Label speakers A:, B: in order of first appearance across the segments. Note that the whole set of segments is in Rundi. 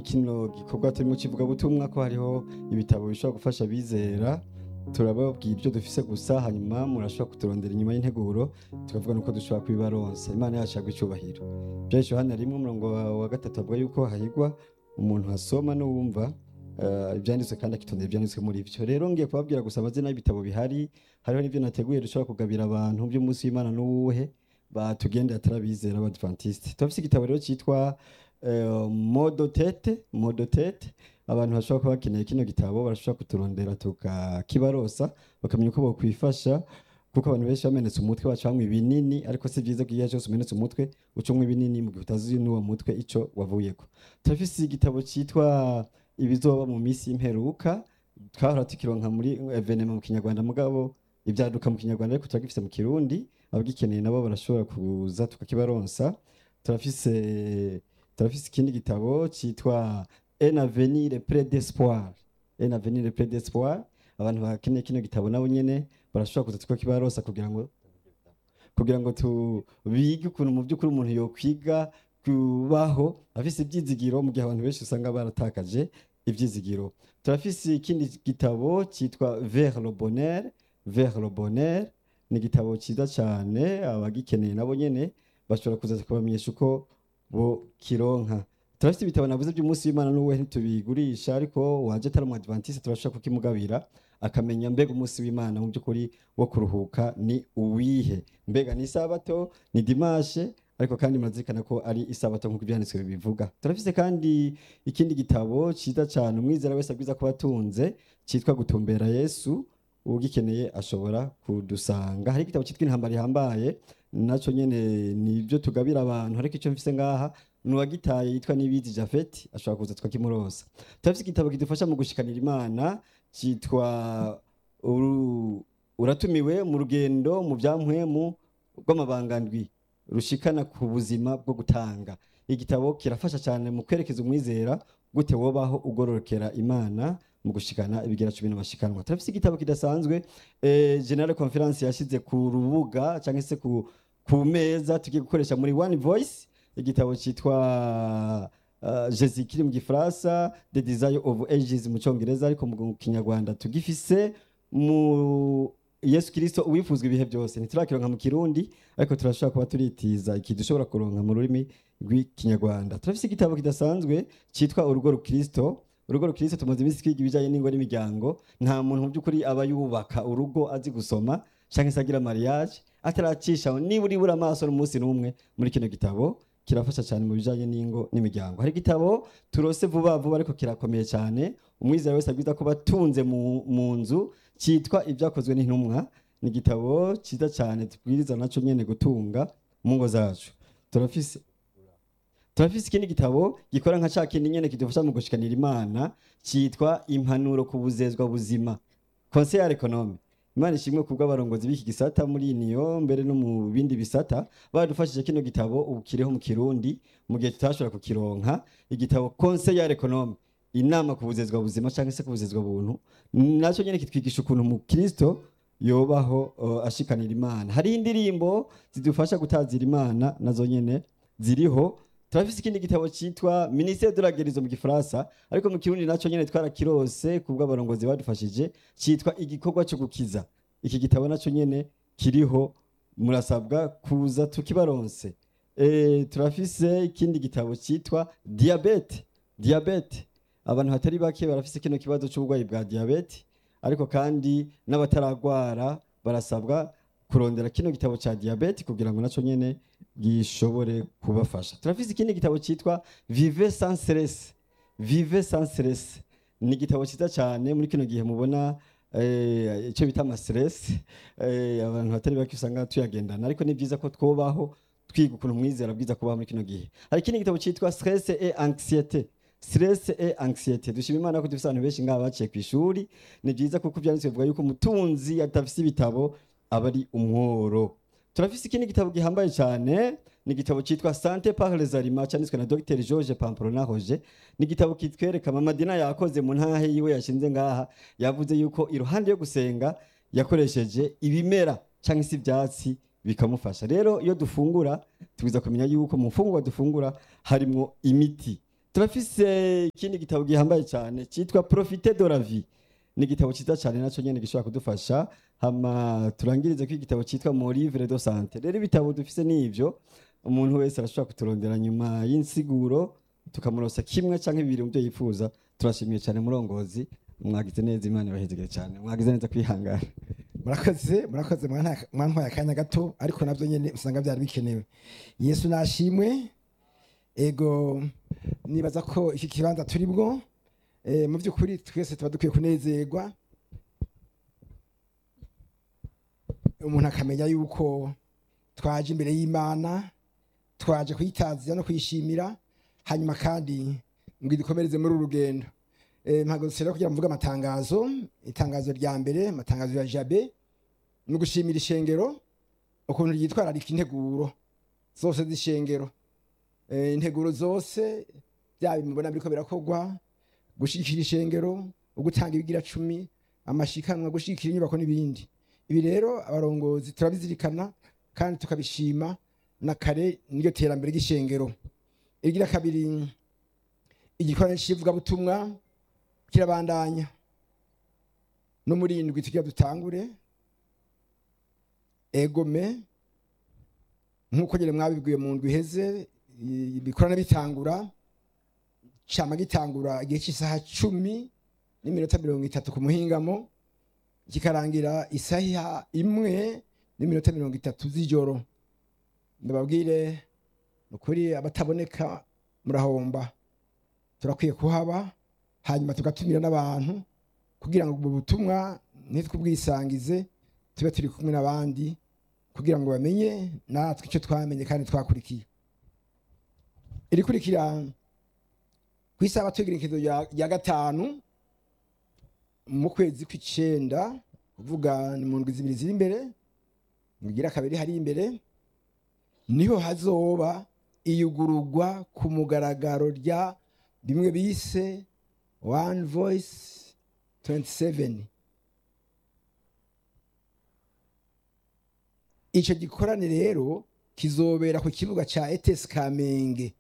A: ikino gikorwa turimo kivuga butumwa ko hariho ibitabo bishobora gufasha abizera turababwira ibyo dufise gusa hanyuma murashobora kuturondera inyuma y'integuro tukavuga nuko dushobora kubibaronsa Imana yacu yagwa icyubahiro byinshi hano rimwe umurongo wa gatatu avuga yuko hahigwa umuntu asoma n'uwumva ibyanditswe kandi akitondera ibyanditswe muri byo rero ngiye kubabwira gusa amazina y'ibitabo bihari hariho n'ibyo nateguye dushobora kugabira abantu by'umunsi w'Imana n'uwuhe batugendera atarabizera abadventiste turafise igitabo rero cyitwa modotete abantu bashobora kuba bakeneye kino gitabo barashobora kuturondera tukakibarosa bakamenya uko bokwifasha kuko abantu benshi bamenetse umutwe baca bamwe ibinini ariko si byiza ko igihe cyose umenetse umutwe ucumwe ibinini mu gihe utazi n'uwo mutwe ico wavuyeko turafise igitabo cyitwa ibizoba mu minsi y'imperuka twahora tukironka muri evenement mu kinyarwanda mugabo ibyaduka mu kinyarwanda ariko turagifise mu kirundi abagikeneye nabo barashobora kuza tukakibaronsa turafise ikindi gitabo cyitwa Un avenir près d'espoir abantu bakeneye kino gitabo nabo nyene barashobora kuza tukakibarosa kugira ngo tubige ukuntu mu by'ukuri umuntu yokwiga kubaho afise ibyizigiro mu gihe abantu benshi usanga baratakaje ibyizigiro turafise ikindi gitabo cyitwa vers le bonheur ni igitabo cyiza cyane abagikeneye nabo nyene bashobora kuza kubamenyesha uko bo kironka turafite ibitabo navuze by'umunsi w'Imana n'uwe ntitubigurisha ariko waje atari mu adventiste turashaka kukimugabira akamenya mbega umunsi w'Imana mu by'ukuri wo kuruhuka ni uwihe mbega ni isabato ni dimanche ariko kandi murazirikana ko ari isabato nk'uko ibyanditswe bibivuga turafise kandi ikindi gitabo cyiza cyane umwizera wese abwiza kuba atunze cyitwa gutumbera Yesu ugikeneye ashobora kudusanga hari igitabo cyitwa intambara ihambaye naco nyene nibyo tugabira abantu ariko icyo mfise ngaha nuwagitaye yitwa Nibizi Jafeti ashobora kuza twakimurosa turafise igitabo kidufasha mu gushikanira Imana cyitwa uratumiwe mu rugendo mu byampwemu rw'amabangandwi rushikana ku buzima bwo gutanga igitabo kirafasha cyane mu kwerekeza umwizera gute wobaho ugororokera Imana mu gushikana ibigera 10 n'amashikanwa turafise igitabo kidasanzwe General Conference yashize ku rubuga cyangwa se ku meza tugiye gukoresha muri One Voice igitabo cyitwa Jésus kiri mu Gifaransa The Desire of Ages mu Cyongereza ariko mu Kinyarwanda tugifise mu Yesu Kristo uwifuzwa ibihe byose ntiturakironka mu Kirundi ariko turashobora kuba turitiza iki dushobora kuronka mu rurimi rw'Ikinyarwanda turafise igitabo kidasanzwe cyitwa Urugo Rukristo tumaze iminsi twiga ibijyanye n'ingo n'imiryango nta muntu mu by'ukuri aba yubaka urugo azi gusoma cyangwa se agira mariage ataracisha nibura amaso n'umunsi n'umwe muri kino gitabo kirafasha cyane mu bijyanye n'ingo n'imiryango hari igitabo turose vuba ariko kirakomeye cyane umwizera wese abwiza ko batunze mu nzu cyitwa ibyakozwe n'intumwa ni igitabo cyiza cyane tubwiriza naco nyene gutunga mu ngo zacu turafise ikindi gitabo gikora nka ca kindi nyene kidufasha mu gushikanira Imana cyitwa impanuro ku buzezwa buzima conseil économique Imana ishimwe kubwo abarongozi b'iki gisata muri niyo mbere no mu bindi bisata badufashije kino gitabo ubukiriho mu Kirundi mu gihe tutashobora kukironka igitabo conseil économique inama ku buzezwa buzima cyangwa se ku buzezwa buntu naco nyene kitwigisha ukuntu mu Kristo yobaho ashikanira Imana hari indirimbo zidufasha gutazira Imana nazo nyene ziriho turafise ikindi gitabo cyitwa Ministère de la Guérison mu Gifaransa ariko mu Kirundi naco nyene twarakirose kubwo abarongozi badufashije cyitwa igikorwa cyo gukiza iki gitabo naco nyene kiriho murasabwa kuza tukibaronse turafise ikindi gitabo cyitwa diabete abantu hatari bake barafise kino kibazo cy'ubugwayi bwa diabete ariko kandi n'abataragwara barasabwa kurondera kino gitabo cha diabete kugira ngo naco nyene gishobore kubafasha turafise ikindi gitabo cyitwa Vive sans stress ni igitabo cyiza cyane muri kino gihe mubona icyo bita ama stress abantu batari bake usanga tuyagendana ariko ni byiza ko twobaho twiga ukuntu mwizera bwiza kubaho muri kino gihe hari ikindi gitabo cyitwa Stress et Anxiété dushima Imana ko dufise abantu benshi ngaba baciye ku ishuri ni byiza kuko byanditswe bivuga yuko umutunzi atafise ibitabo abari umworo turafise ikindi gitabo gihambaye cyane ni igitabo cyitwa Santé par les aliments cyanditswe na Dr George Pamplona Roger ni igitabo kitwereka Amadina yakoze mu ntahe yiwe yashinze ngaha yavuze yuko iruhande yo gusenga yakoresheje ibimera cyangwa se ibyatsi bikamufasha rero iyo dufungura tubiza kumenya yuko mu mfungwa dufungura harimo imiti turafise ikindi gitabo gihambaye cyane cyitwa Profiter de la vie. Ni igitabo cyiza cyane nacyo nyene gishobora kudufasha. Hama turangirize ko igitabo cyitwa Mon livre de santé. Rero ibitabo dufise n'ivyo umuntu wese arashobora kuturondera nyuma y'insiguro tukamurosa kimwe canke bibiri mu byo yifuza. Turashimiye cyane murongozi, mwagize neza, Imana ibahezegere cyane, mwagize neza kwihangana.
B: murakoze mwantwaye akanya gato ariko nabyo nyene usanga byari bikenewe. Yesu nashimwe. Ego nibaza ko iki kibanza turi bwo mu by'ukuri twese tuba dukwiye kunezerwa, umuntu akamenya yuko twaje imbere y'Imana, twaje kuyitazira no kuyishimira, hanyuma kandi ngo dukomereze muri uru rugendo. Mpagurutse rero kugira mvuga amatangazo. Itangazo rya mbere, amatangazo ya Jabe, ni ugushimira ishengero ukuntu ryitwararika integuro zose z'ishengero. Integuro zose byaba mubona biriko birakorwa, gushikira ishengero, ugutanga ibigira 10, amashikanwa, gushikira inyubako n'ibindi. Ibi rero abarongozi turabizirikana kandi tukabishima, na kare niyo terambere ry'ishengero. Igira kabiri, igikorane civuga butumwa kirabandanya no muri indwi tugira dutangure. Egome nkuko nyene mwabibwiye mu ndwi heze, bikorana bitangura cama gitangura igihe cy'isaha 10:30 ku muhingamo, kikarangira isaha 1:30 z'ijoro. Ndababwire ukuri, abataboneka murahomba, turakwiye kuhaba, hanyuma tugatumira n'abantu kugira ngo ubutumwa ntitwubwisangize, tube turi kumwe n'abandi kugira ngo bamenye natwe icyo twamenye kandi twakurikiye. Irikurikira ku isabato y'igerekezo ya gatanu mu kwezi kw'icenda, kuvuga ni mu ndwi zibiri ziri imbere, ngira kabiri hari imbere, niho hazoba iyugururwa ku mugaragaro rya bimwe bise One Voice 27. Ico gikorane rero kizobera ku kibuga ca ETS Kamenge.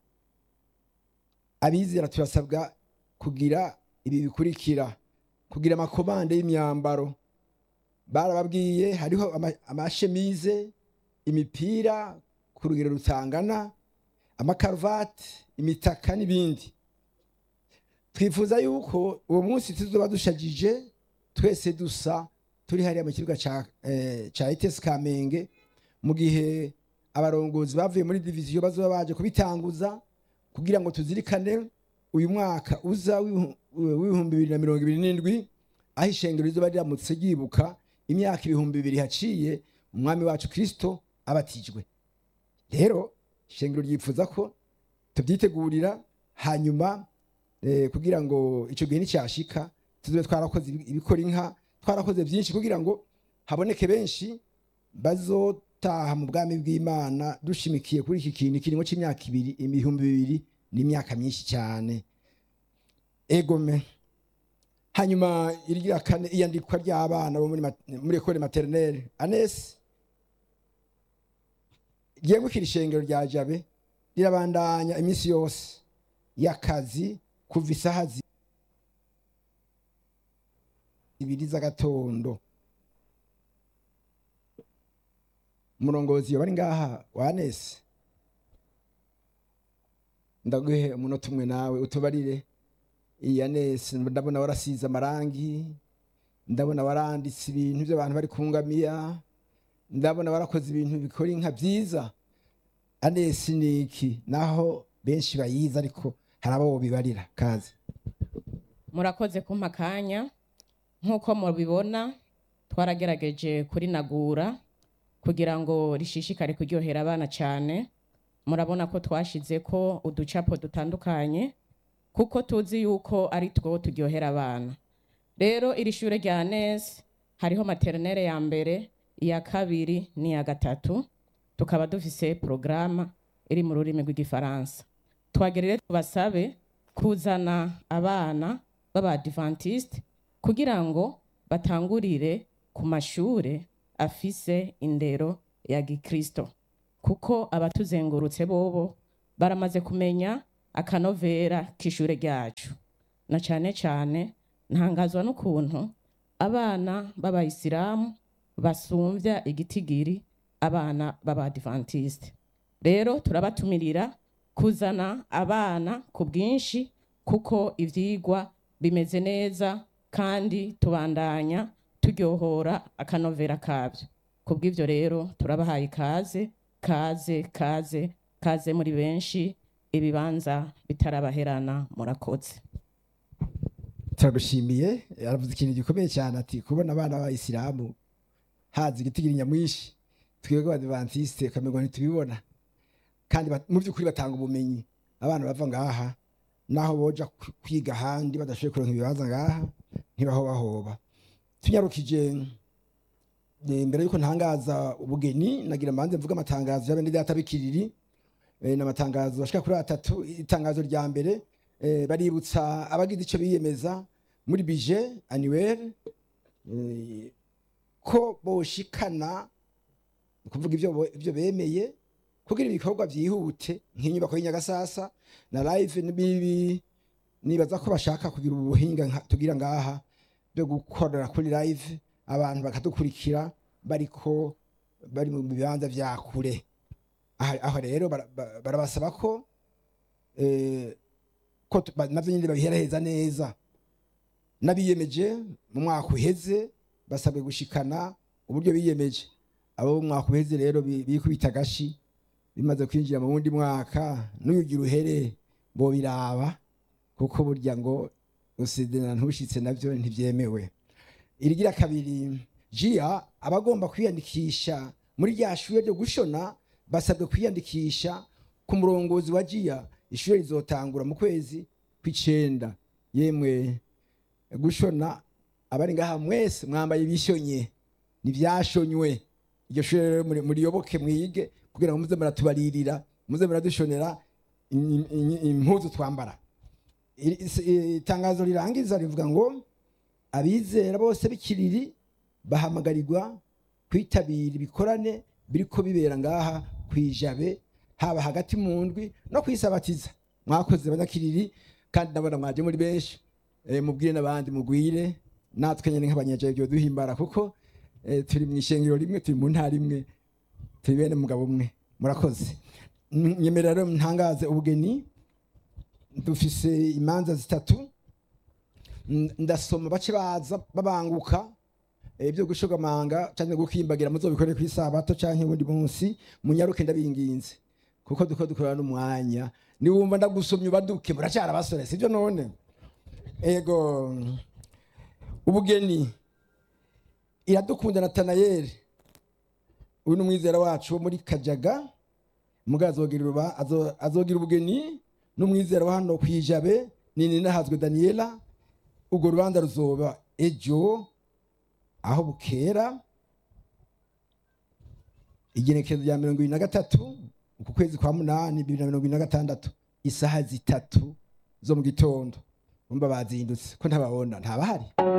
B: Abizera turasabwa kugira ibi bikurikira: kugira amakomande y'imyambaro. Barababwiye hariho amashemize, imipira ku rugero rutangana, amakaruvati, imitaka n'ibindi. Twifuza yuko uwo munsi tuzoba dushajije twese dusa, turi hariya mu kibuga ca ETS Kamenge, mu gihe abarongozi bavuye muri diviziyo bazoba baje kubitanguza, kugira ngo tuzirikane uyu mwaka uza w'ibihumbi 2027, aho ishengero rizoba riramutse ryibuka imyaka 2000 haciye umwami wacu Kristo abatijwe. Rero ishengero ryifuza ko tubyitegurira, hanyuma kugira ngo ico gihe nicyashika tuzobe twarakoze ibikora inka, twarakoze byinshi kugira ngo haboneke benshi bazotaha mu bwami bw'Imana, dushimikiye kuri iki kintu kirimo c'imyaka 2000 n'imyaka myinshi cyane. Egome. Hanyuma irigira kane, iyandikwa ry'abana bo muri école maternelle Anes, ryegukira ishengero rya Jabe, rirabandanya iminsi yose y'akazi kuva isaha 2 z'agatondo. Umurongozi bari ngaha wa Anes, ndaguhe umunota umwe nawe utubarire. Anes, ndabona warasize amarangi, ndabona waranditse ibintu by'abantu bari kungamiya, ndabona warakoze ibintu bikora inka byiza. Anes niki naho benshi bayiza ariko harabo bibarira kazi.
C: Murakoze kumpa kanya. Nkuko mubibona twaragerageje kuri nagura kugira ngo rishishikare kuryohera abana cyane. Murabona ko twashize ko uducapo dutandukanye kuko tuzi yuko ari two turyohera abana. Rero iri shure rya Anes hariho maternelle ya mbere, iya kabiri n'iya gatatu, tukaba dufise programme iri mu rurimi rw'igifaransa. Twagerere tubasabe kuzana abana b'Abadventiste kugira ngo batangurire ku mashure afise indero ya Gikristo, kuko abatuzengurutse bobo baramaze kumenya akanovera k'ishure ryacu, na cyane cyane ntangazwa n'ukuntu abana b'abayisilamu basumbya igitigiri abana b'abadivantiste. Rero turabatumirira kuzana abana ku bwinshi kuko ivyigwa bimeze neza kandi tubandanya turyohora akanovera kabyo. Kubw'ivyo rero turabahaye kaze muri benshi, ibibanza bitarabaherana. Murakoze.
B: turagushimiye. Aravuze ikintu gikomeye cyane ati kubona abana b'abayisilamu hazi igitigiri nyamwinshi, twebwe abadivantiste kamengo ntitubibona, kandi mu by'ukuri batanga ubumenyi. Abana bava ngaha naho boja kwiga ahandi badashoboye kuronka ibibanza ngaha ntibahobahoba. Tunyarukije mbere yuko ntangaza ubugeni, nagira mbanze mvuga amatangazo y'abene data b'ikiriri, n'amatangazo ashika kuri 3. Itangazo rya mbere baributsa abagize icyo biyemeza muri budget annuel ko boshikana kuvuga ibyo bemeye kugira ibikorwa byihute nk'inyubako y'Inyagasasa na live n'ibi. Nibaza ko bashaka kugira ubuhinga tugira ngaha byo gukorera kuri live, abantu bakadukurikira bari mu bibanza vya kure. Aho rero barabasaba ko navyo nyine babiheraheza neza. N'abiyemeje mu mwaka uheze basabwe gushikana uburyo biyemeje. Abo mu mwaka uheze rero bikubita gashi bimaze kwinjira mu wundi mwaka, n'uyugira uhere bo biraba, kuko burya ngo usidena ntushitse navyo ntivyemewe. Irigira kabiri, jia abagomba kwiyandikisha muri rya shure ryo gushona basabwe kwiyandikisha ku murongozi wa jia. Ishure rizotangura mu kwezi kw'icenda. Yemwe gushona abari ngaha mwese mwambaye ibishonye, nivyashonywe. Iryo shure rero muriyoboke mwige kugira ngo muze muratubaririra, muze muradushonera impuzu twambara. Itangazo rirangiza rivuga ngo abizera bose b'ikiriri bahamagarirwa kwitabira ibikorane biriko bibera ngaha kwijabe, haba hagati mu ndwi no kwisabatiza. Mwakoze abanyakiriri, kandi ndabona mwaje muri benshi. Mubwire n'abandi mugwire, natwe nyene nk'abanyajabe byo duhimbara kuko turi mu ishengero rimwe, turi mu ntara imwe, turi bene mugabo umwe. Murakoze. Nyemerera rero ntangaze ubugeni. Dufise imanza 3 ndasoma bace baza babanguka ibyo gushogamanga cyane gukimbagira muzo bikoreye ku isabato canke ubundi munsi. Munyaruke ndabinginze kuko dukorana n'umwanya. Niwumva ndagusomye baduke muracyara basore sivyo none. Ego ubugeni iradukunda Natanayeli, uyu n'umwizera wacu wo muri Kajaga. Mugazo azogira ubugeni n'umwizera wa hano kwijabe nini nahazwe Daniela. Ugo rubanza ruzoba ejo aho bukera igenekezo rya 23 ku kwezi kwa 8 2026 isaha 3 zo mu gitondo. Umba bazindutse ko ntababona ntabahari.